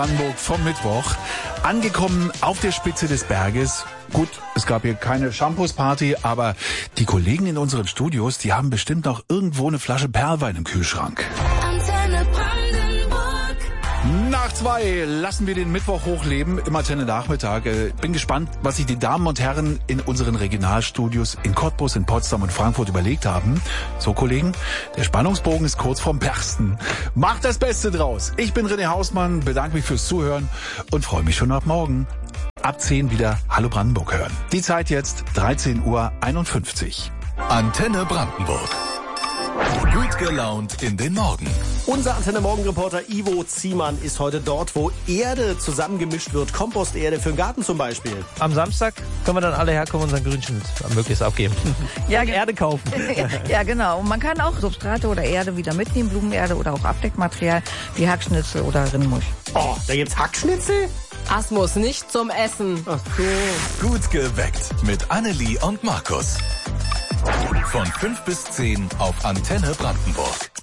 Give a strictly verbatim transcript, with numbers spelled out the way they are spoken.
Brandenburg vom Mittwoch. Angekommen auf der Spitze des Berges. Gut, es gab hier keine Shampoos-Party, aber die Kollegen in unseren Studios, die haben bestimmt noch irgendwo eine Flasche Perlwein im Kühlschrank. Antenne Brandenburg. Nach zwei lassen wir den Mittwoch hochleben im Antenne Nachmittag. Äh, bin gespannt, was sich die Damen und Herren in unseren Regionalstudios in Cottbus, in Potsdam und Frankfurt überlegt haben. So, Kollegen, der Spannungsbogen ist kurz vorm Bersten. Macht das Beste draus. Ich bin René Hausmann, bedanke mich fürs Zuhören und freue mich schon ab morgen. Ab zehn wieder Hallo Brandenburg hören. Die Zeit jetzt dreizehn Uhr einundfünfzig. Antenne Brandenburg. Gut gelaunt in den Morgen. Unser Antenne-Morgen-Reporter Ivo Ziemann ist heute dort, wo Erde zusammengemischt wird. Komposterde für den Garten zum Beispiel. Am Samstag können wir dann alle herkommen und unseren Grünchen möglichst abgeben. Ja, Erde kaufen. Ja, genau. Und man kann auch Substrate oder Erde wieder mitnehmen, Blumenerde oder auch Abdeckmaterial wie Hackschnitzel oder Rindmusch. Oh, da gibt's Hackschnitzel? Asmus, nicht zum Essen. Ach so. Gut geweckt mit Annelie und Markus. Von fünf bis zehn auf Antenne Brandenburg.